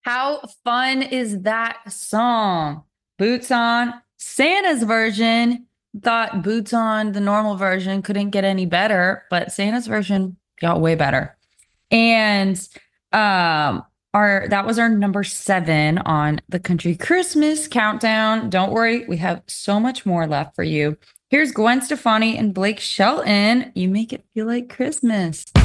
How fun is that song? Boots on Santa's version. Thought Boots on the normal version couldn't get any better, but Santa's version got way better. And our that was our number 7 on the country Christmas countdown. Don't worry, we have so much more left for you. Here's Gwen Stefani and Blake Shelton. You make it feel like Christmas.